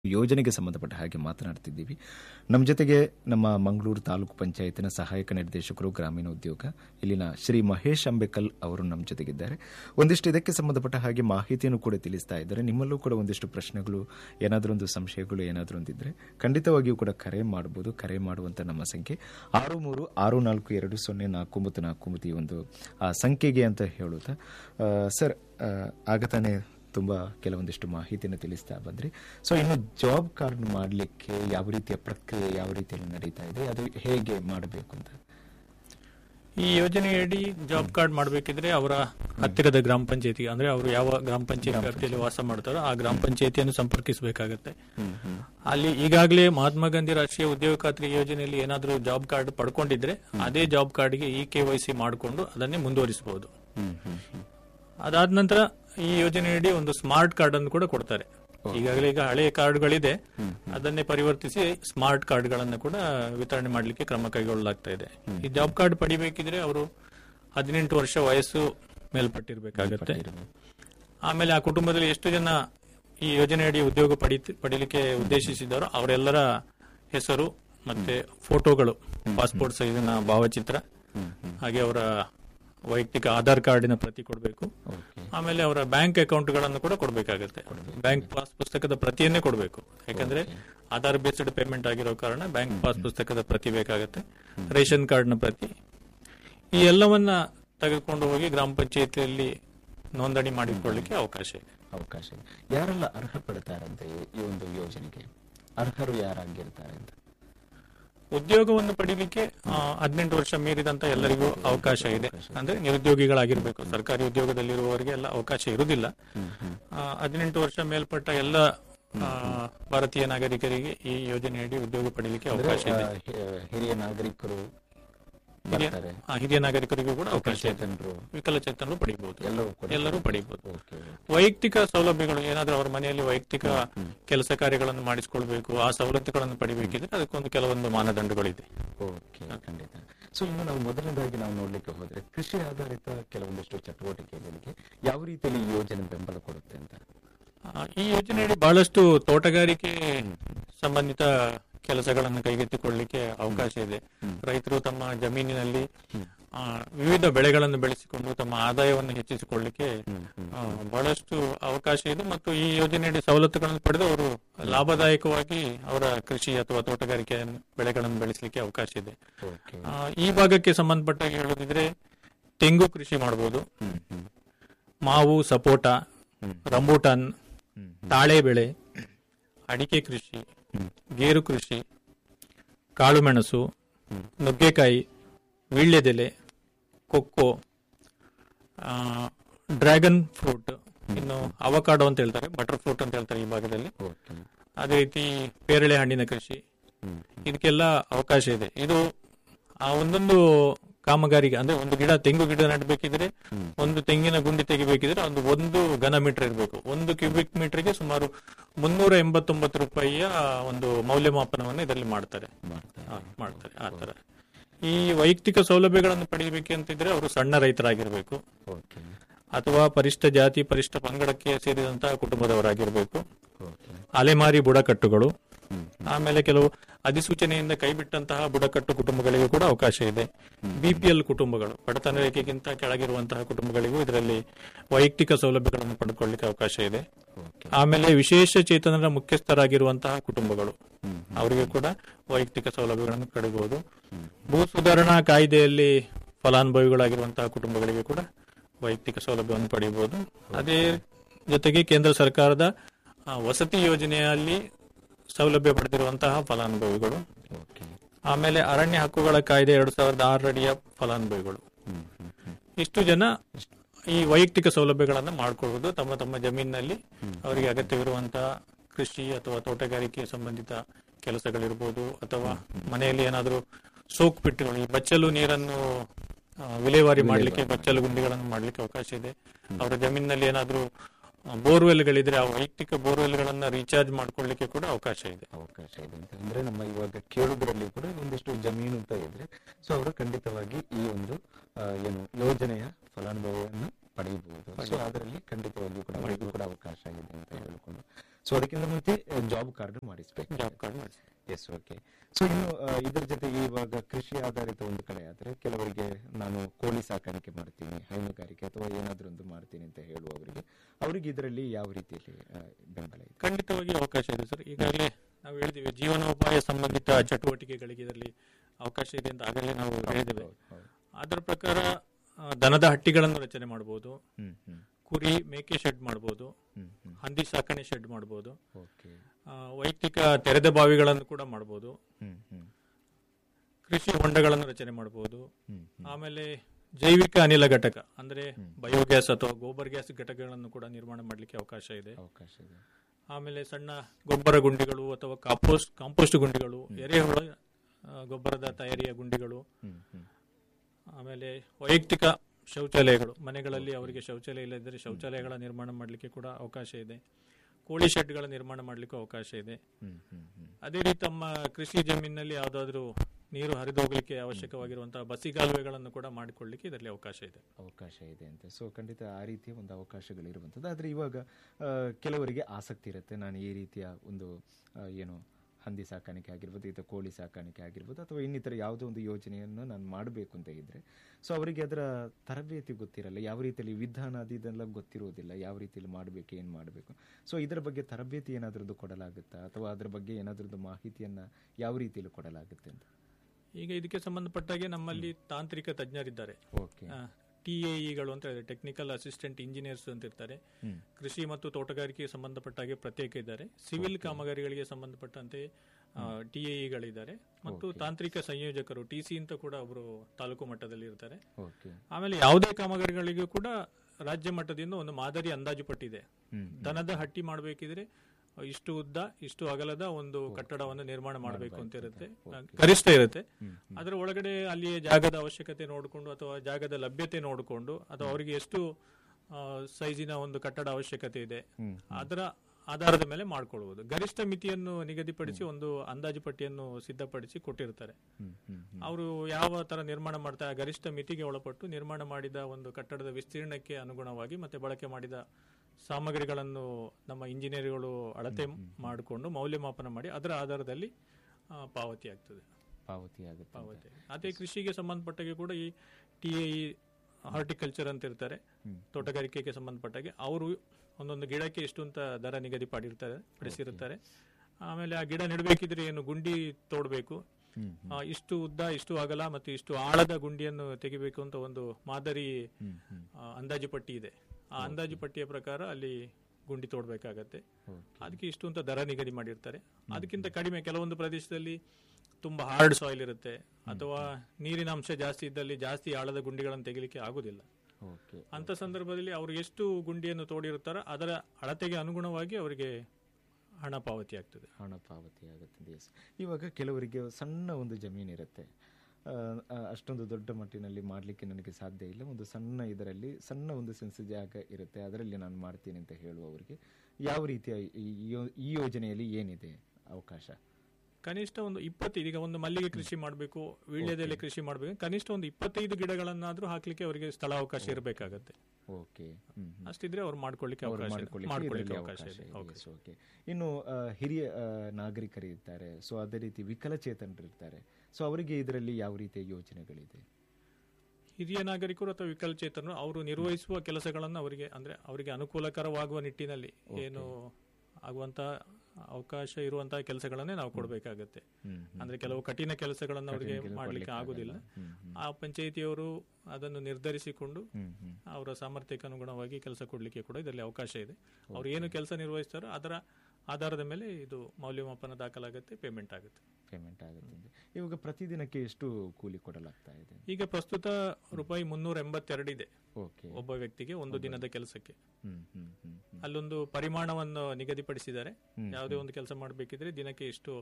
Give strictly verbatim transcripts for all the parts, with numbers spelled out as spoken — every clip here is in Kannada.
ಯೋಜನೆಗೆ ಸಂಬಂಧಪಟ್ಟ ಹಾಗೆ ಮಾತನಾಡ್ತಿದ್ದೀವಿ. ನಮ್ಮ ಜೊತೆಗೆ ನಮ್ಮ ಮಂಗಳೂರು ತಾಲೂಕು ಪಂಚಾಯತಿನ ಸಹಾಯಕ ನಿರ್ದೇಶಕರು ಗ್ರಾಮೀಣ ಉದ್ಯೋಗ ಇಲ್ಲಿನ ಶ್ರೀ ಮಹೇಶ್ ಅಂಬೇಕಲ್ ಅವರು ನಮ್ಮ ಜೊತೆಗಿದ್ದಾರೆ. ಒಂದಿಷ್ಟು ಇದಕ್ಕೆ ಸಂಬಂಧಪಟ್ಟ ಹಾಗೆ ಮಾಹಿತಿಯನ್ನು ಕೂಡ ತಿಳಿಸ್ತಾ ಇದ್ದಾರೆ. ನಿಮ್ಮಲ್ಲೂ ಕೂಡ ಒಂದಿಷ್ಟು ಪ್ರಶ್ನೆಗಳು, ಏನಾದರೂ ಒಂದು ಸಂಶಯಗಳು ಏನಾದರೂ ಒಂದಿದ್ರೆ ಖಂಡಿತವಾಗಿಯೂ ಕೂಡ ಕರೆ ಮಾಡಬಹುದು. ಕರೆ ಮಾಡುವಂತ ನಮ್ಮ ಸಂಖ್ಯೆ ಆರು ಮೂರು ಆರು ನಾಲ್ಕು ಎರಡು ಸೊನ್ನೆ ನಾಲ್ಕು ಒಂಬತ್ತು ನಾಲ್ಕು ಒಂಬತ್ತು ಈ ಒಂದು ಆ ಸಂಖ್ಯೆಗೆ ಅಂತ ಹೇಳುತ್ತಾ ಸರ್ ಆಗತಾನೆ ತುಂಬಾ ಕೆಲವೊಂದಿಷ್ಟು ಮಾಹಿತಿಯನ್ನು ತಿಳಿಸ್ತಾ ಬಂದ್ರಿ. ಸೊ ಇನ್ನು ಜಾಬ್ ಕಾರ್ಡ್ ಮಾಡಲಿಕ್ಕೆ ಯಾವ ರೀತಿಯ ಪ್ರಕ್ರಿಯೆ ಯಾವ ರೀತಿಯಲ್ಲಿ ನಡೀತಾ ಇದೆ, ಅದು ಹೇಗೆ ಮಾಡಬೇಕು ಅಂತ? ಈ ಯೋಜನೆಯಡಿ ಜಾಬ್ ಕಾರ್ಡ್ ಮಾಡಬೇಕಿದ್ರೆ ಅವರ ಹತ್ತಿರದ ಗ್ರಾಮ ಪಂಚಾಯತಿ, ಅಂದ್ರೆ ಅವರು ಯಾವ ಗ್ರಾಮ ಪಂಚಾಯತಿ ವ್ಯಾಪ್ತಿಯಲ್ಲಿ ವಾಸ ಮಾಡ್ತಾರೋ ಆ ಗ್ರಾಮ ಪಂಚಾಯತಿಯನ್ನು ಸಂಪರ್ಕಿಸಬೇಕಾಗತ್ತೆ. ಅಲ್ಲಿ ಈಗಾಗಲೇ ಮಹಾತ್ಮ ಗಾಂಧಿ ರಾಷ್ಟ್ರೀಯ ಉದ್ಯೋಗ ಖಾತ್ರಿ ಯೋಜನೆಯಲ್ಲಿ ಏನಾದರೂ ಜಾಬ್ ಕಾರ್ಡ್ ಪಡ್ಕೊಂಡಿದ್ರೆ ಅದೇ ಜಾಬ್ ಕಾರ್ಡ್ಗೆ ಇ ಕೆ ವೈ ಸಿ ಮಾಡಿಕೊಂಡು ಅದನ್ನೇ ಮುಂದುವರಿಸಬಹುದು. ಅದಾದ ನಂತರ ಈ ಯೋಜನೆಯಡಿ ಒಂದು ಸ್ಮಾರ್ಟ್ ಕಾರ್ಡ್ ಅನ್ನು ಕೂಡ ಕೊಡ್ತಾರೆ. ಈಗಾಗಲೇ ಈಗ ಹಳೆಯ ಕಾರ್ಡ್ಗಳಿದೆ, ಅದನ್ನೇ ಪರಿವರ್ತಿಸಿ ಸ್ಮಾರ್ಟ್ ಕಾರ್ಡ್ಗಳನ್ನು ಕೂಡ ವಿತರಣೆ ಮಾಡಲಿಕ್ಕೆ ಕ್ರಮ ಕೈಗೊಳ್ಳಲಾಗ್ತಾ ಇದೆ. ಈ ಜಾಬ್ ಕಾರ್ಡ್ ಪಡಿಬೇಕಿದ್ರೆ ಅವರು ಹದಿನೆಂಟು ವರ್ಷ ವಯಸ್ಸು ಮೇಲ್ಪಟ್ಟಿರ್ಬೇಕಾಗತ್ತೆ. ಆಮೇಲೆ ಆ ಕುಟುಂಬದಲ್ಲಿ ಎಷ್ಟು ಜನ ಈ ಯೋಜನೆಯಡಿ ಉದ್ಯೋಗ ಪಡಿ ಪಡಿಲಿಕ್ಕೆ ಉದ್ದೇಶಿಸಿದಾರೋ ಅವರೆಲ್ಲರ ಹೆಸರು ಮತ್ತೆ ಫೋಟೋಗಳು, ಪಾಸ್ಪೋರ್ಟ್ ಸೈಜಿನ ಭಾವಚಿತ್ರ, ಹಾಗೆ ಅವರ ವೈಯಕ್ತಿಕ ಆಧಾರ್ ಕಾರ್ಡಿನ ಪ್ರತಿ ಕೊಡಬೇಕು. ಆಮೇಲೆ ಅವರ ಬ್ಯಾಂಕ್ ಅಕೌಂಟ್ಗಳನ್ನು ಕೂಡ ಕೊಡಬೇಕಾಗುತ್ತೆ. ಬ್ಯಾಂಕ್ ಪಾಸ್ ಪುಸ್ತಕದ ಪ್ರತಿಯನ್ನೇ ಕೊಡಬೇಕು, ಯಾಕಂದ್ರೆ ಆಧಾರ್ ಬೇಸ್ಡ್ ಪೇಮೆಂಟ್ ಆಗಿರೋ ಕಾರಣ ಬ್ಯಾಂಕ್ ಪಾಸ್ ಪುಸ್ತಕದ ಪ್ರತಿ ಬೇಕಾಗುತ್ತೆ. ರೇಷನ್ ಕಾರ್ಡ್ನ ಪ್ರತಿ, ಈ ಎಲ್ಲವನ್ನ ತೆಗೆದುಕೊಂಡು ಹೋಗಿ ಗ್ರಾಮ ಪಂಚಾಯತಿಯಲ್ಲಿ ನೋಂದಣಿ ಮಾಡಿಕೊಳ್ಳಿಕ್ಕೆ ಅವಕಾಶ ಇದೆ. ಅವಕಾಶ ಇದೆ. ಯಾರೆಲ್ಲ ಅರ್ಹ ಪಡ್ತಾರಂತೆ ಈ ಒಂದು ಯೋಜನೆಗೆ? ಅರ್ಹರು ಯಾರಾಗಿರ್ತಾರೆ ಅಂತ? ಉದ್ಯೋಗವನ್ನು ಪಡೀಲಿಕ್ಕೆ ಹದಿನೆಂಟು ವರ್ಷ ಮೀರಿದಂತ ಎಲ್ಲರಿಗೂ ಅವಕಾಶ ಇದೆ. ಅಂದ್ರೆ ನಿರುದ್ಯೋಗಿಗಳಾಗಿರ್ಬೇಕು. ಸರ್ಕಾರಿ ಉದ್ಯೋಗದಲ್ಲಿರುವವರಿಗೆ ಎಲ್ಲ ಅವಕಾಶ ಇರುವುದಿಲ್ಲ. ಹದಿನೆಂಟು ವರ್ಷ ಮೇಲ್ಪಟ್ಟ ಎಲ್ಲ ಭಾರತೀಯ ನಾಗರಿಕರಿಗೆ ಈ ಯೋಜನೆಯಡಿ ಉದ್ಯೋಗ ಪಡೀಲಿಕ್ಕೆ ಅವಕಾಶ ಇದೆ. ಹಿರಿಯ ನಾಗರಿಕರು, ಹಿರಿಯ ನಾಗರಿಕರಿಗೂ ಕೂಡ ಅವಕಾಶ ಇದೆ. ವಿಕಲಚೇತನರು ಪಡಿಬಹುದು, ಎಲ್ಲರೂ ಪಡಿಬಹುದು. ವೈಯಕ್ತಿಕ ಸೌಲಭ್ಯಗಳು ಏನಾದ್ರೂ ಅವರ ಮನೆಯಲ್ಲಿ ವೈಯಕ್ತಿಕ ಕೆಲಸ ಕಾರ್ಯಗಳನ್ನು ಮಾಡಿಸಿಕೊಳ್ಬೇಕು, ಆ ಸವಲತ್ತುಗಳನ್ನು ಪಡಿಬೇಕಿದ್ರೆ ಅದಕ್ಕೊಂದು ಕೆಲವೊಂದು ಮಾನದಂಡಗಳಿದೆ. ಖಂಡಿತ. ಸೊ ಇನ್ನು ನಾವು ಮೊದಲನೇದಾಗಿ ನಾವು ನೋಡ್ಲಿಕ್ಕೆ ಹೋದ್ರೆ ಕೃಷಿ ಆಧಾರಿತ ಕೆಲವೊಂದಿಷ್ಟು ಚಟುವಟಿಕೆಗಳಿಗೆ ಯಾವ ರೀತಿಯಲ್ಲಿ ಈ ಯೋಜನೆ ಬೆಂಬಲ ಕೊಡುತ್ತೆ ಅಂತ? ಈ ಯೋಜನೆಯಡಿ ಬಹಳಷ್ಟು ತೋಟಗಾರಿಕೆ ಸಂಬಂಧಿತ ಕೆಲಸಗಳನ್ನು ಕೈಗೆತ್ತಿಕೊಳ್ಳಲಿಕ್ಕೆ ಅವಕಾಶ ಇದೆ. ರೈತರು ತಮ್ಮ ಜಮೀನಿನಲ್ಲಿ ವಿವಿಧ ಬೆಳೆಗಳನ್ನು ಬೆಳೆಸಿಕೊಂಡು ತಮ್ಮ ಆದಾಯವನ್ನು ಹೆಚ್ಚಿಸಿಕೊಳ್ಳಲಿಕ್ಕೆ ಬಹಳಷ್ಟು ಅವಕಾಶ ಇದೆ. ಮತ್ತು ಈ ಯೋಜನೆಯಡಿ ಸವಲತ್ತುಗಳನ್ನು ಪಡೆದು ಅವರು ಲಾಭದಾಯಕವಾಗಿ ಅವರ ಕೃಷಿ ಅಥವಾ ತೋಟಗಾರಿಕೆ ಬೆಳೆಗಳನ್ನು ಬೆಳೆಸಲಿಕ್ಕೆ ಅವಕಾಶ ಇದೆ. ಈ ಭಾಗಕ್ಕೆ ಸಂಬಂಧಪಟ್ಟ ಹೇಳುತ್ತಿದ್ರೆ ತೆಂಗು ಕೃಷಿ ಮಾಡಬಹುದು, ಮಾವು, ಸಪೋಟ, ರಂಬೂಟಾನ್, ತಾಳೆ ಬೆಳೆ, ಅಡಿಕೆ ಕೃಷಿ, ಗೇರು ಕೃಷಿ, ಕಾಳುಮೆಣಸು, ನುಗ್ಗೆಕಾಯಿ, ವೀಳ್ಯದೆಲೆ, ಕೊಕ್ಕೋ, ಡ್ರ್ಯಾಗನ್ ಫ್ರೂಟ್, ಇನ್ನು ಅವಕಾಡೋ ಅಂತ ಹೇಳ್ತಾರೆ, ಬಟರ್ ಫ್ರೂಟ್ ಅಂತ ಹೇಳ್ತಾರೆ ಈ ಭಾಗದಲ್ಲಿ. ಅದೇ ರೀತಿ ಪೇರಳೆ ಹಣ್ಣಿನ ಕೃಷಿ, ಇದಕ್ಕೆಲ್ಲ ಅವಕಾಶ ಇದೆ. ಇದು ಆ ಒಂದೊಂದು ಕಾಮಗಾರಿಗೆ, ಅಂದ್ರೆ ಒಂದು ಗಿಡ ತೆಂಗು ಗಿಡ ನೆಡಬೇಕಿದ್ರೆ ಒಂದು ತೆಂಗಿನ ಗುಂಡಿ ತೆಗಿಬೇಕಿದ್ರೆ ಒಂದು ಒಂದು ಘನ ಮೀಟರ್ ಇರಬೇಕು. ಒಂದು ಕ್ಯೂಬಿಕ್ ಮೀಟರ್ಗೆ ಸುಮಾರು ಮುನ್ನೂರ ಎಂಬತ್ತೊಂಬತ್ತು ರೂಪಾಯಿಯ ಒಂದು ಮೌಲ್ಯಮಾಪನವನ್ನು ಇದರಲ್ಲಿ ಮಾಡ್ತಾರೆ ಮಾಡ್ತಾರೆ ಆ ತರ. ಈ ವೈಯಕ್ತಿಕ ಸೌಲಭ್ಯಗಳನ್ನು ಪಡೆಯಬೇಕಂತಿದ್ರೆ ಅವರು ಸಣ್ಣ ರೈತರಾಗಿರ್ಬೇಕು, ಅಥವಾ ಪರಿಷ್ಠ ಜಾತಿ ಪರಿಷ್ಠ ಪಂಗಡಕ್ಕೆ ಸೇರಿದಂತಹ ಕುಟುಂಬದವರಾಗಿರ್ಬೇಕು, ಅಲೆಮಾರಿ ಬುಡಕಟ್ಟುಗಳು, ಆಮೇಲೆ ಕೆಲವು ಅಧಿಸೂಚನೆಯಿಂದ ಕೈಬಿಟ್ಟಂತಹ ಬುಡಕಟ್ಟು ಕುಟುಂಬಗಳಿಗೂ ಕೂಡ ಅವಕಾಶ ಇದೆ. ಬಿಪಿಎಲ್ ಕುಟುಂಬಗಳು, ಬಡತನ ರೇಖೆಗಿಂತ ಕೆಳಗಿರುವಂತಹ ಕುಟುಂಬಗಳಿಗೂ ಇದರಲ್ಲಿ ವೈಯಕ್ತಿಕ ಸೌಲಭ್ಯಗಳನ್ನು ಪಡೆದುಕೊಳ್ಳಲಿಕ್ಕೆ ಅವಕಾಶ ಇದೆ. ಆಮೇಲೆ ವಿಶೇಷ ಚೇತನರ ಮುಖ್ಯಸ್ಥರಾಗಿರುವಂತಹ ಕುಟುಂಬಗಳು, ಅವರಿಗೆ ಕೂಡ ವೈಯಕ್ತಿಕ ಸೌಲಭ್ಯಗಳನ್ನು ಪಡೆಯಬಹುದು. ಭೂ ಸುಧಾರಣಾ ಕಾಯ್ದೆಯಲ್ಲಿ ಫಲಾನುಭವಿಗಳಾಗಿರುವಂತಹ ಕುಟುಂಬಗಳಿಗೆ ಕೂಡ ವೈಯಕ್ತಿಕ ಸೌಲಭ್ಯವನ್ನು ಪಡೆಯಬಹುದು. ಅದೇ ಜೊತೆಗೆ ಕೇಂದ್ರ ಸರ್ಕಾರದ ವಸತಿ ಯೋಜನೆಯಲ್ಲಿ ಸೌಲಭ್ಯ ಪಡೆದಿರುವಂತಹ ಫಲಾನುಭವಿಗಳು, ಆಮೇಲೆ ಅರಣ್ಯ ಹಕ್ಕುಗಳ ಕಾಯ್ದೆ ಎರಡ್ ಸಾವಿರದ ಆರಡಿಯ ಫಲಾನುಭವಿಗಳು, ಇಷ್ಟು ಜನ ಈ ವೈಯಕ್ತಿಕ ಸೌಲಭ್ಯಗಳನ್ನು ಮಾಡಿಕೊಳ್ಳುವುದು. ತಮ್ಮ ತಮ್ಮ ಜಮೀನಿನಲ್ಲಿ ಅವರಿಗೆ ಅಗತ್ಯವಿರುವಂತಹ ಕೃಷಿ ಅಥವಾ ತೋಟಗಾರಿಕೆ ಸಂಬಂಧಿತ ಕೆಲಸಗಳಿರ್ಬೋದು, ಅಥವಾ ಮನೆಯಲ್ಲಿ ಏನಾದರೂ ಸೋಕ್ ಪಿಟ್ಟುಗಳು, ಈ ಬಚ್ಚಲು ನೀರನ್ನು ವಿಲೇವಾರಿ ಮಾಡಲಿಕ್ಕೆ ಬಚ್ಚಲು ಗುಂಡಿಗಳನ್ನು ಮಾಡಲಿಕ್ಕೆ ಅವಕಾಶ ಇದೆ. ಅವರ ಜಮೀನಿನಲ್ಲಿ ಏನಾದರೂ ಬೋರ್ವೆಲ್ಗಳಿದ್ರೆ ಆ ವೈಯಕ್ತಿಕ ಬೋರ್ವೆಲ್ಗಳನ್ನ ರೀಚಾರ್ಜ್ ಮಾಡ್ಕೊಳ್ಳಿಕ್ಕೆ ಕೂಡ ಅವಕಾಶ ಇದೆ. ಅವಕಾಶ ಇದೆ ಅಂತ ಅಂದ್ರೆ ನಮ್ಮ ಇವಾಗ ಕೇಳುವುದರಲ್ಲಿ ಕೂಡ ಒಂದಿಷ್ಟು ಜಮೀನು ಅಂತ ಇದ್ರೆ ಸೊ ಅವರು ಖಂಡಿತವಾಗಿ ಈ ಒಂದು ಏನು ಯೋಜನೆಯ ಫಲಾನುಭವಿಯನ್ನು ಪಡೆಯಬಹುದು. ಸೊ ಅದರಲ್ಲಿ ಖಂಡಿತವಾಗಿಯೂ ಕೂಡ ಅವರಿಗೂ ಕೂಡ ಅವಕಾಶ ಇದೆ ಅಂತ ಹೇಳಿಕೊಂಡು ಸೊ ಅದಕ್ಕಿಂತ ಮುಂಚೆ ಜಾಬ್ ಕಾರ್ಡ್ ಮಾಡಿಸ್ಬೇಕು. ಜಾಬ್ ಕಾರ್ಡ್ ಮಾಡಿಸಿ. S, okay. ಸೊ ಇನ್ನು ಆ, ಇದರ ಜೊತೆಗೆ ಇವಾಗ ಕೃಷಿ ಆಧಾರಿತ ಒಂದು ಕಡೆ ಆದರೆ ಕೆಲವರಿಗೆ ನಾನು ಕೋಳಿ ಸಾಕಾಣಿಕೆ ಮಾಡ್ತೀನಿ, ಹೈನುಗಾರಿಕೆ ಅಥವಾ ಏನಾದರೂ ಒಂದು ಮಾಡ್ತೀನಿ ಅಂತ ಹೇಳುವವರಿಗೆ ಅವರಿಗೆ ಇದರಲ್ಲಿ ಯಾವ ರೀತಿಯಲ್ಲಿ ಆ, ಬೆಂಬಲ ಇದೆ? ಖಂಡಿತವಾಗಿ ಅವಕಾಶ ಇದೆ ಸರ್. ಈಗಾಗಲೇ ನಾವು ಹೇಳಿದ್ದೀವಿ ಜೀವನೋಪಾಯ ಸಂಬಂಧಿತ ಚಟುವಟಿಕೆಗಳಿಗೆ ಇದರಲ್ಲಿ ಅವಕಾಶ ಇದೆ ಅಂತ ಆಗಲೇ ನಾವು ಹೇಳಿದ್ದೇವೆ. ಅದರ ಪ್ರಕಾರ ಆ, ದನದ ಹಟ್ಟಿಗಳನ್ನು ರಚನೆ ಮಾಡಬಹುದು, ಹ್ಮ್ ಹ್ಮ್ ಕುರಿ ಮೇಕೆ ಶೆಡ್ ಮಾಡಬಹುದು, ಹ್ಮ್ ಹ್ಮ್ ಹಂದಿ ಸಾಕಣೆ ಶೆಡ್ ಮಾಡಬಹುದು, ಓಕೆ. ಆ, ವೈಯಕ್ತಿಕ ತೆರೆದ ಬಾವಿಗಳನ್ನು ಕೂಡ ಮಾಡಬಹುದು, ಹ್ಮ್ ಹ್ಮ್ ಕೃಷಿ ಹೊಂಡಗಳನ್ನು ರಚನೆ ಮಾಡಬಹುದು. ಹ್ಮ್ ಹ್ಮ್ ಆಮೇಲೆ ಜೈವಿಕ ಅನಿಲ ಘಟಕ ಅಂದ್ರೆ ಬಯೋಗ್ಯಾಸ್ ಅಥವಾ ಗೋಬರ್ ಗ್ಯಾಸ್ ಘಟಕಗಳನ್ನು ಕೂಡ ನಿರ್ಮಾಣ ಮಾಡಲಿಕ್ಕೆ ಅವಕಾಶ ಇದೆ. ಅವಕಾಶ ಇದೆ. ಆಮೇಲೆ ಸಣ್ಣ ಗೊಬ್ಬರ ಗುಂಡಿಗಳು ಅಥವಾ ಕಾಂಪೋಸ್ಟ್ ಕಾಂಪೋಸ್ಟ್ ಗುಂಡಿಗಳು, ಎರೆಹುಳ ಆ, ಗೊಬ್ಬರದ ತಯಾರಿಯ ಗುಂಡಿಗಳು, ಹ್ಮ್ ಹ್ಮ್ ಆಮೇಲೆ ವೈಯಕ್ತಿಕ ಶೌಚಾಲಯಗಳು, ಮನೆಗಳಲ್ಲಿ ಅವರಿಗೆ ಶೌಚಾಲಯ ಇಲ್ಲದಿದ್ದರೆ ಶೌಚಾಲಯಗಳ ನಿರ್ಮಾಣ ಮಾಡಲಿಕ್ಕೆ ಕೂಡ ಅವಕಾಶ ಇದೆ. ಕೋಳಿ ಶೆಡ್ಗಳ ನಿರ್ಮಾಣ ಮಾಡಲಿಕ್ಕೂ ಅವಕಾಶ ಇದೆ. ಹ್ಮ್ ಹ್ಮ್ ಹ್ಮ್ ಅದೇ ರೀತಿ ತಮ್ಮ ಕೃಷಿ ಜಮೀನಿನಲ್ಲಿ ಯಾವುದಾದ್ರೂ ನೀರು ಹರಿದು ಹೋಗಲಿಕ್ಕೆ ಅವಶ್ಯಕವಾಗಿರುವಂತಹ ಬಸಿಗಾಲುವೆಗಳನ್ನು ಕೂಡ ಮಾಡಿಕೊಳ್ಳಲಿಕ್ಕೆ ಇದರಲ್ಲಿ ಅವಕಾಶ ಇದೆ. ಅವಕಾಶ ಇದೆ ಅಂತ. ಸೊ ಖಂಡಿತ ಆ ರೀತಿಯ ಒಂದು ಅವಕಾಶಗಳಿರುವಂಥದ್ದು. ಆದರೆ ಇವಾಗ ಆ, ಕೆಲವರಿಗೆ ಆಸಕ್ತಿ ಇರುತ್ತೆ, ನಾನು ಈ ರೀತಿಯ ಒಂದು ಆ, ಏನು ಹಂದಿ ಸಾಕಾಣಿಕೆ ಆಗಿರ್ಬೋದು, ಇದು ಕೋಳಿ ಸಾಕಾಣಿಕೆ ಆಗಿರ್ಬೋದು, ಅಥವಾ ಇನ್ನಿತರ ಯಾವುದೋ ಒಂದು ಯೋಜನೆಯನ್ನು ನಾನು ಮಾಡಬೇಕು ಅಂತ ಇದ್ದರೆ, ಸೊ ಅವರಿಗೆ ಅದರ ತರಬೇತಿ ಗೊತ್ತಿರಲ್ಲ, ಯಾವ ರೀತಿಯಲ್ಲಿ ವಿಧಾನ ಅದು ಇದೆಲ್ಲ ಗೊತ್ತಿರೋದಿಲ್ಲ, ಯಾವ ರೀತಿಯಲ್ಲಿ ಮಾಡಬೇಕು, ಏನು ಮಾಡಬೇಕು. ಸೊ ಇದರ ಬಗ್ಗೆ ತರಬೇತಿ ಏನಾದ್ರದ್ದು ಕೊಡಲಾಗುತ್ತಾ, ಅಥವಾ ಅದರ ಬಗ್ಗೆ ಏನಾದ್ರದ್ದು ಮಾಹಿತಿಯನ್ನು ಯಾವ ರೀತಿಯಲ್ಲಿ ಕೊಡಲಾಗುತ್ತೆ ಅಂತ? ಈಗ ಇದಕ್ಕೆ ಸಂಬಂಧಪಟ್ಟಾಗೆ ನಮ್ಮಲ್ಲಿ ತಾಂತ್ರಿಕ ತಜ್ಞರಿದ್ದಾರೆ. ಓಕೆ. ಟಿ ಎ ಇಗಳು ಅಂತ ಹೇಳಿದ್ರೆ ಟೆಕ್ನಿಕಲ್ ಅಸಿಸ್ಟೆಂಟ್ ಇಂಜಿನಿಯರ್ಸ್ ಅಂತ ಇರ್ತಾರೆ. ಹ್ಮ್ ಕೃಷಿ ಮತ್ತು ತೋಟಗಾರಿಕೆಗೆ ಸಂಬಂಧಪಟ್ಟಾಗೆ ಪ್ರತ್ಯೇಕ ಇದ್ದಾರೆ. ಸಿವಿಲ್ ಕಾಮಗಾರಿಗಳಿಗೆ ಸಂಬಂಧಪಟ್ಟಂತೆ ಟಿ ಎ ಇಗಳಿದ್ದಾರೆ ಮತ್ತು ತಾಂತ್ರಿಕ ಸಂಯೋಜಕರು ಟಿ ಸಿ ಅಂತ ಕೂಡ ಒಬ್ಬರು ತಾಲೂಕು ಮಟ್ಟದಲ್ಲಿ ಇರ್ತಾರೆ. ಓಕೆ. ಆಮೇಲೆ ಯಾವುದೇ ಕಾಮಗಾರಿಗಳಿಗೂ ಕೂಡ ರಾಜ್ಯ ಮಟ್ಟದಿಂದ ಒಂದು ಮಾದರಿ ಅಂದಾಜು ಪಟ್ಟಿದೆ. ಹ್ಮ್ ದನದ ಹಟ್ಟಿ ಮಾಡಬೇಕಿದ್ರೆ ಇಷ್ಟು ಉದ್ದ ಇಷ್ಟು ಅಗಲದ ಒಂದು ಕಟ್ಟಡವನ್ನು ನಿರ್ಮಾಣ ಮಾಡಬೇಕು ಅಂತ ಇರುತ್ತೆ, ಗರಿಷ್ಠ ಇರುತ್ತೆ. ಅದರ ಒಳಗಡೆ ಅಲ್ಲಿಯೇ ಜಾಗದ ಅವಶ್ಯಕತೆ ನೋಡಿಕೊಂಡು ಅಥವಾ ಜಾಗದ ಲಭ್ಯತೆ ನೋಡಿಕೊಂಡು ಅಥವಾ ಅವರಿಗೆ ಎಷ್ಟು ಸೈಜಿನ ಒಂದು ಕಟ್ಟಡ ಅವಶ್ಯಕತೆ ಇದೆ ಅದರ ಆಧಾರದ ಮೇಲೆ ಮಾಡ್ಕೊಳ್ಳುವುದು. ಗರಿಷ್ಠ ಮಿತಿಯನ್ನು ನಿಗದಿಪಡಿಸಿ ಒಂದು ಅಂದಾಜು ಪಟ್ಟಿಯನ್ನು ಸಿದ್ಧಪಡಿಸಿ ಕೊಟ್ಟಿರ್ತಾರೆ. ಅವರು ಯಾವ ತರ ನಿರ್ಮಾಣ ಮಾಡ್ತಾರೆ, ಗರಿಷ್ಠ ಮಿತಿಗೆ ಒಳಪಟ್ಟು ನಿರ್ಮಾಣ ಮಾಡಿದ ಒಂದು ಕಟ್ಟಡದ ವಿಸ್ತೀರ್ಣಕ್ಕೆ ಅನುಗುಣವಾಗಿ ಮತ್ತೆ ಬಳಕೆ ಮಾಡಿದ ಸಾಮಗ್ರಿಗಳನ್ನು ನಮ್ಮ ಇಂಜಿನಿಯರ್ಗಳು ಅಳತೆ ಮಾಡಿಕೊಂಡು ಮೌಲ್ಯಮಾಪನ ಮಾಡಿ ಅದರ ಆಧಾರದಲ್ಲಿ ಆ, ಪಾವತಿ ಆಗ್ತದೆ. ಪಾವತಿ ಆಗುತ್ತೆ. ಪಾವತಿ ಅದೇ ಕೃಷಿಗೆ ಸಂಬಂಧಪಟ್ಟಾಗೆ ಕೂಡ ಈ ಟಿ ಎ ಹಾರ್ಟಿಕಲ್ಚರ್ ಅಂತ ಇರ್ತಾರೆ, ತೋಟಗಾರಿಕೆಗೆ ಸಂಬಂಧಪಟ್ಟಾಗೆ ಅವರು ಒಂದೊಂದು ಗಿಡಕ್ಕೆ ಇಷ್ಟು ಅಂತ ದರ ನಿಗದಿ ಪಡಿರ್ತಾರೆ ಪಡಿಸಿರುತ್ತಾರೆ. ಆಮೇಲೆ ಆ ಗಿಡ ನೆಡಬೇಕಿದ್ರೆ ಏನು ಗುಂಡಿ ತೋಡಬೇಕು, ಆ, ಇಷ್ಟು ಉದ್ದ ಇಷ್ಟು ಅಗಲ ಮತ್ತು ಇಷ್ಟು ಆಳದ ಗುಂಡಿಯನ್ನು ತೆಗಿಬೇಕು ಅಂತ ಒಂದು ಮಾದರಿ ಆ, ಅಂದಾಜು ಪಟ್ಟಿ ಇದೆ. ಆ ಅಂದಾಜು ಪಟ್ಟಿಯ ಪ್ರಕಾರ ಅಲ್ಲಿ ಗುಂಡಿ ತೋಡ್ಬೇಕಾಗತ್ತೆ. ಅದಕ್ಕೆ ಇಷ್ಟು ಅಂತ ದರ ನಿಗದಿ ಮಾಡಿರ್ತಾರೆ. ಅದಕ್ಕಿಂತ ಕಡಿಮೆ ಕೆಲವೊಂದು ಪ್ರದೇಶದಲ್ಲಿ ತುಂಬಾ ಹಾರ್ಡ್ ಸಾಯಿಲ್ ಇರುತ್ತೆ ಅಥವಾ ನೀರಿನ ಅಂಶ ಜಾಸ್ತಿ ಇದ್ದಲ್ಲಿ ಜಾಸ್ತಿ ಆಳದ ಗುಂಡಿಗಳನ್ನು ತೆಗಿಲಿಕ್ಕೆ ಆಗುದಿಲ್ಲ. ಅಂತ ಸಂದರ್ಭದಲ್ಲಿ ಅವರು ಎಷ್ಟು ಗುಂಡಿಯನ್ನು ತೋಡಿರುತ್ತಾರೋ ಅದರ ಅಳತೆಗೆ ಅನುಗುಣವಾಗಿ ಅವರಿಗೆ ಹಣ ಪಾವತಿ ಆಗ್ತದೆ. ಹಣ ಪಾವತಿ ಆಗುತ್ತದೆ. ಇವಾಗ ಕೆಲವರಿಗೆ ಸಣ್ಣ ಒಂದು ಜಮೀನು ಇರುತ್ತೆ, ಆ, ಆ, ಅಷ್ಟೊಂದು ದೊಡ್ಡ ಮಟ್ಟಿನಲ್ಲಿ ಮಾಡಲಿಕ್ಕೆ ನನಗೆ ಸಾಧ್ಯ ಇಲ್ಲ, ಒಂದು ಸಣ್ಣ ಇದರಲ್ಲಿ ಸಣ್ಣ ಒಂದು ಸೆನ್ಸ್ ಜಾಗ ಇರುತ್ತೆ, ಅದರಲ್ಲಿ ನಾನು ಮಾಡ್ತೀನಿ ಅಂತ ಹೇಳುವವರಿಗೆ ಯಾವ ರೀತಿಯ ಈ ಯೋ- ಈ ಯೋಜನೆಯಲ್ಲಿ ಏನಿದೆ ಅವಕಾಶ? ಕನಿಷ್ಠ ಒಂದು ಇಪ್ಪತ್ತೈದು, ಈಗ ಒಂದು ಮಲ್ಲಿಗೆ ಕೃಷಿ ಮಾಡಬೇಕು, ವೀಳ್ಯದೆಲೆ ಕೃಷಿ ಮಾಡಬೇಕು, ಕನಿಷ್ಠ ಒಂದು ಇಪ್ಪತ್ತೈದು ಗಿಡಗಳನ್ನಾದ್ರೂ ಹಾಕ್ಲಿಕ್ಕೆ ಅವರಿಗೆ ಸ್ಥಳಾವಕಾಶ ಇರಬೇಕಾಗತ್ತೆ. ಓಕೆ. ಅಷ್ಟಿದ್ರೆ ಅವ್ರು ಮಾಡ್ಕೊಳ್ಳಿಕ್ಕೆ ಅವ್ರು ಅವಕಾಶ ಮಾಡ್ಕೊಳ್ಳಿಕ್ಕೆ ಮಾಡ್ಕೊಳ್ಳಿಕ್ಕೆ ಇದರಲ್ಲಿ ಅವಕಾಶ ಇದೆ. ಅವಕಾಶ ಇದೆ. ಓಕೆ. ಇನ್ನು ಆ, ಹಿರಿಯ ಆ, ನಾಗರಿಕರು ಇರ್ತಾರೆ, ಸೊ ಅದೇ ರೀತಿ ವಿಕಲಚೇತನರು ಇರ್ತಾರೆ, ಸೊ ಅವರಿಗೆ ಇದರಲ್ಲಿ ಯಾವ ರೀತಿಯ ಯೋಜನೆಗಳಿದೆ? ಹಿರಿಯ ನಾಗರಿಕರು ಅಥವಾ ವಿಕಲಚೇತನರು ಅವರು ನಿರ್ವಹಿಸುವ ಕೆಲಸಗಳನ್ನು ಅವರಿಗೆ ಅಂದ್ರೆ ಅವರಿಗೆ ಅನುಕೂಲಕರವಾಗುವ ನಿಟ್ಟಿನಲ್ಲಿ ಏನು ಆಗುವಂತ ಅವಕಾಶ ಇರುವಂತಹ ಕೆಲಸಗಳನ್ನೇ ನಾವು ಕೊಡಬೇಕಾಗತ್ತೆ. ಅಂದ್ರೆ ಕೆಲವು ಕಠಿಣ ಕೆಲಸಗಳನ್ನು ಅವರಿಗೆ ಮಾಡ್ಲಿಕ್ಕೆ ಆಗುದಿಲ್ಲ. ಆ ಪಂಚಾಯಿತಿಯವರು ಅದನ್ನು ನಿರ್ಧರಿಸಿಕೊಂಡು ಅವರ ಸಾಮರ್ಥ್ಯಕ್ಕೆ ಅನುಗುಣವಾಗಿ ಕೆಲಸ ಕೊಡ್ಲಿಕ್ಕೆ ಕೂಡ ಇದರಲ್ಲಿ ಅವಕಾಶ ಇದೆ. ಅವ್ರು ಏನು ಕೆಲಸ ನಿರ್ವಹಿಸ್ತಾರೋ ಅದರ ಆಧಾರದ ಮೇಲೆ ಇದು ಮೌಲ್ಯಮಾಪನ ದಾಖಲಾಗುತ್ತೆ, ಪೇಮೆಂಟ್ ಆಗುತ್ತೆ. ಪೇಮೆಂಟ್ ಆಗುತ್ತೆ. ಇವಾಗ ಪ್ರತಿದಿನಕ್ಕೆ ಎಷ್ಟು ಕೂಲಿ ಕೊಡಲಾಗ್ತಾ ಇದೆ? ಈಗ ಪ್ರಸ್ತುತ ರೂಪಾಯಿ ಮುನ್ನೂರ ಎಂಬತ್ತೆರಡು ಇದೆ ಓಕೆ. ಒಬ್ಬ ವ್ಯಕ್ತಿಗೆ ಒಂದು ದಿನದ ಕೆಲಸಕ್ಕೆ. ಹ್ಮ್ ಹ್ಮ್ ಹ್ಮ್ ಹ್ಮ್. ಅಲ್ಲೊಂದು ಪರಿಮಾಣವನ್ನು ನಿಗದಿಪಡಿಸಿದ್ದಾರೆ. ಯಾವುದೇ ಒಂದು ಕೆಲಸ ಮಾಡಬೇಕಿದ್ರೆ ದಿನಕ್ಕೆ ಇಷ್ಟು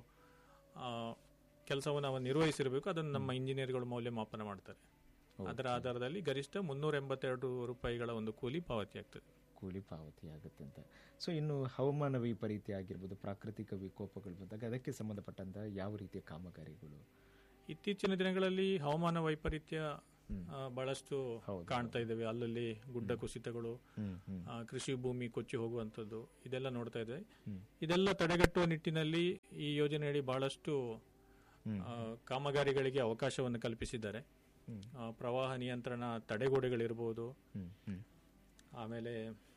ಕೆಲಸವನ್ನು ಅವನು ನಿರ್ವಹಿಸಿರಬೇಕು, ಅದನ್ನು ನಮ್ಮ ಇಂಜಿನಿಯರ್ಗಳು ಮೌಲ್ಯಮಾಪನ ಮಾಡ್ತಾರೆ. ಅದರ ಆಧಾರದಲ್ಲಿ ಗರಿಷ್ಠ ಮುನ್ನೂರ ಎಂಬತ್ತೆರಡು ರೂಪಾಯಿಗಳ ಒಂದು ಕೂಲಿ ಪಾವತಿ ಆಗ್ತದೆ. ಕೂಲಿ ಪಾವತಿ ಆಗುತ್ತೆ ಅಂತ. ಸೊ ಇನ್ನು ಹವಾಮಾನ ವೈಪರೀತ್ಯ ಆಗಿರ್ಬೋದು, ಪ್ರಾಕೃತಿಕ ವಿಕೋಪಗಳು ಬಂದಾಗ ಅದಕ್ಕೆ ಸಂಬಂಧಪಟ್ಟಂತ ಯಾವ ರೀತಿಯ ಕಾಮಗಾರಿಗಳು? ಇತ್ತೀಚಿನ ದಿನಗಳಲ್ಲಿ ಹವಾಮಾನ ವೈಪರೀತ್ಯ ಆ, ಬಹಳಷ್ಟು ಕಾಣ್ತಾ ಇದ್ದೇವೆ. ಅಲ್ಲಲ್ಲಿ ಗುಡ್ಡ ಕುಸಿತಗಳು, ಆ, ಕೃಷಿ ಭೂಮಿ ಕೊಚ್ಚಿ ಹೋಗುವಂತದ್ದು, ಇದೆಲ್ಲ ನೋಡ್ತಾ ಇದ್ದೇವೆ. ಇದೆಲ್ಲ ತಡೆಗಟ್ಟುವ ನಿಟ್ಟಿನಲ್ಲಿ ಈ ಯೋಜನೆಯಡಿ ಬಹಳಷ್ಟು ಆ, ಕಾಮಗಾರಿಗಳಿಗೆ ಅವಕಾಶವನ್ನು ಕಲ್ಪಿಸಿದ್ದಾರೆ. ಆ, ಪ್ರವಾಹ ನಿಯಂತ್ರಣ ತಡೆಗೋಡೆಗಳಿರ್ಬೋದು, ಆಮೇಲೆ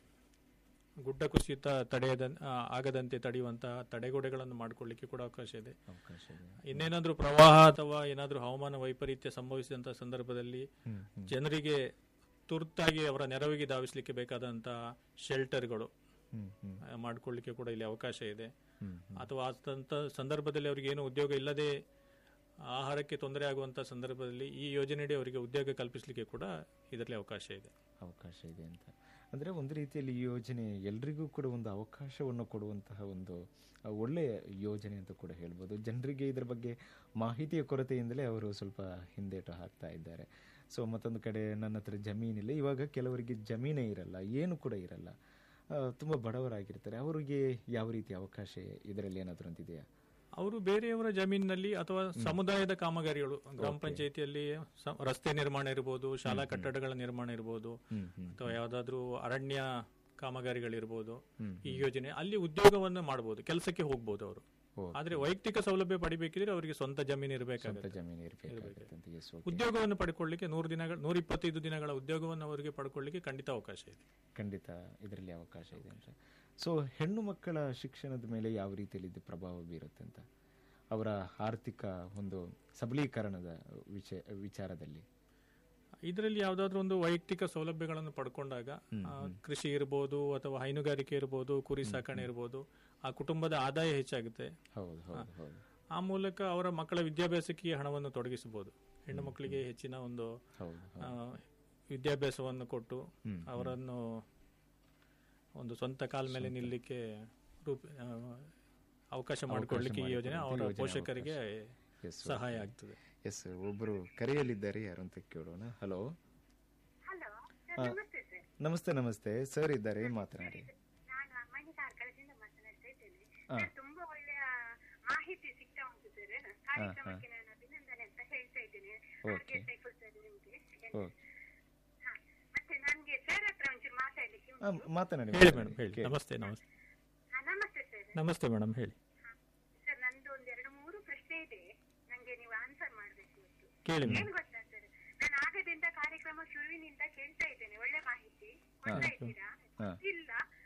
ಗುಡ್ಡ ಕುಸಿತ ತಡೆಯದ ಆ, ಆಗದಂತೆ ತಡೆಯುವಂತಹ ತಡೆಗೋಡೆಗಳನ್ನು ಮಾಡಿಕೊಳ್ಳಿಕ್ಕೆ ಕೂಡ ಅವಕಾಶ ಇದೆ. ಇನ್ನೇನಾದ್ರೂ ಪ್ರವಾಹ ಅಥವಾ ಏನಾದ್ರೂ ಹವಾಮಾನ ವೈಪರೀತ್ಯ ಸಂಭವಿಸಿದಂತಹ ಸಂದರ್ಭದಲ್ಲಿ ಜನರಿಗೆ ತುರ್ತಾಗಿ ಅವರ ನೆರವಿಗೆ ಧಾವಿಸಲಿಕ್ಕೆ ಬೇಕಾದಂತಹ ಶೆಲ್ಟರ್ಗಳು ಮಾಡಿಕೊಳ್ಳಿಕ್ಕೆ ಕೂಡ ಇಲ್ಲಿ ಅವಕಾಶ ಇದೆ. ಅಥವಾ ಅಂತ ಸಂದರ್ಭದಲ್ಲಿ ಅವರಿಗೆ ಏನು ಉದ್ಯೋಗ ಇಲ್ಲದೆ ಆಹಾರಕ್ಕೆ ತೊಂದರೆ ಆಗುವಂತಹ ಸಂದರ್ಭದಲ್ಲಿ ಈ ಯೋಜನೆಯಡಿ ಅವರಿಗೆ ಉದ್ಯೋಗ ಕಲ್ಪಿಸಲಿಕ್ಕೆ ಕೂಡ ಇದರಲ್ಲಿ ಅವಕಾಶ ಇದೆ ಅವಕಾಶ ಇದೆ ಅಂತ. ಅಂದರೆ ಒಂದು ರೀತಿಯಲ್ಲಿ ಈ ಯೋಜನೆ ಎಲ್ರಿಗೂ ಕೂಡ ಒಂದು ಅವಕಾಶವನ್ನು ಕೊಡುವಂತಹ ಒಂದು ಒಳ್ಳೆಯ ಯೋಜನೆ ಅಂತ ಕೂಡ ಹೇಳ್ಬೋದು. ಜನರಿಗೆ ಇದರ ಬಗ್ಗೆ ಮಾಹಿತಿಯ ಕೊರತೆಯಿಂದಲೇ ಅವರು ಸ್ವಲ್ಪ ಹಿಂದೇಟು ಹಾಕ್ತಾ ಇದ್ದಾರೆ. ಸೊ ಮತ್ತೊಂದು ಕಡೆ ನನ್ನ ಹತ್ರ ಜಮೀನಿಲ್ಲ, ಇವಾಗ ಕೆಲವರಿಗೆ ಜಮೀನೇ ಇರಲ್ಲ, ಏನು ಕೂಡ ಇರಲ್ಲ, ತುಂಬ ಬಡವರಾಗಿರ್ತಾರೆ, ಅವರಿಗೆ ಯಾವ ರೀತಿ ಅವಕಾಶ ಇದರಲ್ಲಿ ಏನಾದರೂ ಅಂತಿದೆಯಾ? ಅವರು ಬೇರೆಯವರ ಜಮೀನಿನಲ್ಲಿ ಅಥವಾ ಸಮುದಾಯದ ಕಾಮಗಾರಿಗಳು, ಗ್ರಾಮ ಪಂಚಾಯಿತಿಯಲ್ಲಿ ರಸ್ತೆ ನಿರ್ಮಾಣ ಇರಬಹುದು, ಶಾಲಾ ಕಟ್ಟಡಗಳ ನಿರ್ಮಾಣ ಇರಬಹುದು, ಅಥವಾ ಯಾವ್ದಾದ್ರು ಅರಣ್ಯ ಕಾಮಗಾರಿಗಳಿರ್ಬೋದು, ಈ ಯೋಜನೆ ಅಲ್ಲಿ ಉದ್ಯೋಗವನ್ನು ಮಾಡಬಹುದು, ಕೆಲಸಕ್ಕೆ ಹೋಗ್ಬೋದು ಅವರು. ಆದ್ರೆ ವೈಯಕ್ತಿಕ ಸೌಲಭ್ಯ ಪಡಿಬೇಕಿದ್ರೆ ಅವರಿಗೆ ಸ್ವಂತ ಜಮೀನು ಇರಬೇಕಾಗುತ್ತೆ. ಉದ್ಯೋಗವನ್ನು ಪಡ್ಕೊಳ್ಳಿಕ್ಕೆ ನೂರು ದಿನಗಳ ನೂರ ಇಪ್ಪತ್ತೈದು ದಿನಗಳ ಉದ್ಯೋಗವನ್ನು ಅವರಿಗೆ ಪಡ್ಕೊಳ್ಳಿಕ್ಕೆ ಖಂಡಿತ ಅವಕಾಶ ಇದೆ. ಖಂಡಿತ ಇದರಲ್ಲಿ ಅವಕಾಶ ಇದೆ ಅಂತ. ಸೊ ಹೆಣ್ಣು ಮಕ್ಕಳ ಶಿಕ್ಷಣದ ಮೇಲೆ ಯಾವ ರೀತಿಯಲ್ಲಿ ಇದು ಪ್ರಭಾವ ಬೀರುತ್ತೆ ಅಂತ, ಅವರ ಆರ್ಥಿಕ ಒಂದು ಸಬಲೀಕರಣದ ವಿಷಯ ವಿಚಾರದಲ್ಲಿ ಇದರಲ್ಲಿ ಯಾವ್ದಾದ್ರು ಒಂದು ವೈಯಕ್ತಿಕ ಸೌಲಭ್ಯಗಳನ್ನು ಪಡ್ಕೊಂಡಾಗ, ಕೃಷಿ ಇರಬಹುದು ಅಥವಾ ಹೈನುಗಾರಿಕೆ ಇರಬಹುದು, ಕುರಿ ಸಾಕಣೆ ಇರಬಹುದು, ಆ ಕುಟುಂಬದ ಆದಾಯ ಹೆಚ್ಚಾಗುತ್ತೆ. ಆ ಮೂಲಕ ಅವರ ಮಕ್ಕಳ ವಿದ್ಯಾಭ್ಯಾಸಕ್ಕೆ ಹಣವನ್ನು ತೊಡಗಿಸಬಹುದು. ಹೆಣ್ಣು ಮಕ್ಕಳಿಗೆ ಹೆಚ್ಚಿನ ಒಂದು ವಿದ್ಯಾಭ್ಯಾಸವನ್ನು ಕೊಟ್ಟು ಅವರನ್ನು ಒಂದು ಸ್ವಂತ ಕಾಲ ಮೇಲೆ ನಿಲ್ಲಲಿಕ್ಕೆ ರೂಪ ಅವಕಾಶ ಮಾಡಿಕೊಳ್ಳಲಿಕ್ಕೆ ಈ ಯೋಜನೆ ಅವರ ಪೋಷಕರಿಗೆ ಸಹಾಯ ಆಗ್ತದೆ. ಎಸ್, ಒಬ್ಬರು ಕರೆಯಲಿದ್ದಾರೆ, ಯಾರು ಅಂತ ಕೇಳೋಣ. ಹಲೋ, ನಮಸ್ತೆ. ನಮಸ್ತೆ ಸರ್ ಇದ್ದಾರೆ, ಮಾತನಾಡಿ. ತುಂಬಾ ಒಳ್ಳೆಯ ಮಾಹಿತಿ ಸಿಗ್ತಾ ಉಂಟು ಸರ್, ಕಾರ್ಯಕ್ರಮಕ್ಕೆ ನಾನು ಅಭಿನಂದನೆ ಅಂತ ಹೇಳ್ತಾ ಇದ್ದೇನೆ. ಮತ್ತೆ ನನ್ಗೆ ಸರ್ ಹತ್ರ ಒಂಚೂರು ಮಾತಾಡ್ಲಿಕ್ಕೆ ಮಾತನಾಡಿ. ಹೇಳಿ ಮೇಡಮ್, ಹೇಳಿ. ನಮಸ್ತೆ. ನಮಸ್ತೆ ನಮಸ್ತೆ ಸರ್. ನಮಸ್ತೆ ಮೇಡಮ್, ಹೇಳಿ. ಸರ್ ನಂದು ಒಂದ್ ಎರಡು ಮೂರು ಪ್ರಶ್ನೆ ಇದೆ, ನಂಗೆ ನೀವು ಆನ್ಸರ್ ಮಾಡ್ಬೇಕು. ಕೇಳಿ. ಏನ್ ಗೊತ್ತಾ ಸರ್, ನಾನು ಆಗದಿಂದ ಕಾರ್ಯಕ್ರಮ ಶುರುವಿನಿಂದ ಕೇಳ್ತಾ ಇದ್ದೇನೆ, ಒಳ್ಳೆ ಮಾಹಿತಿ ಕೊಡ್ತಾ ಇದ್ದೀರಾ. ಇಲ್ಲ